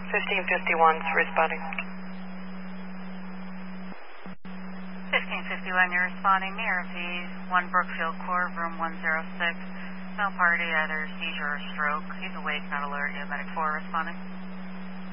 1551's responding. 1551, you're responding. Near Fees, 1 Brookfield Court, room 106. No party, either seizure or stroke. He's awake, not alert. You have medic 4 responding.